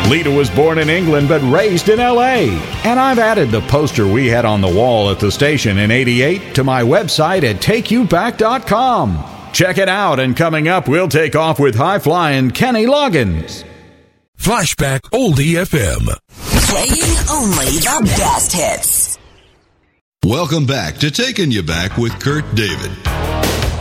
Lita was born in England but raised in L.A. And I've added the poster we had on the wall at the station in '88 to my website at TakeYouBack.com. Check it out, and coming up, we'll take off with high-flying Kenny Loggins. Flashback Oldie FM. Playing only the best hits. Welcome back to Taking You Back with Kurt David.